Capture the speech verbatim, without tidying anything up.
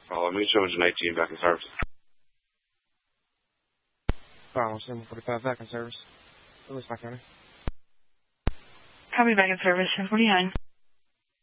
Follow me, two nineteen, back in service. Follow seven forty-five, back in service. Louis, my county. Copy, back in service, ten forty-nine.